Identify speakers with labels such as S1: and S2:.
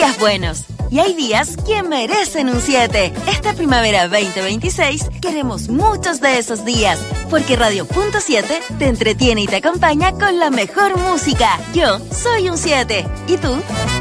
S1: días buenos. Y hay días que merecen un 7. Esta primavera 2026 queremos muchos de esos días, porque Radio Punto 7 te entretiene y te acompaña con la mejor música. Yo soy un 7. ¿Y tú?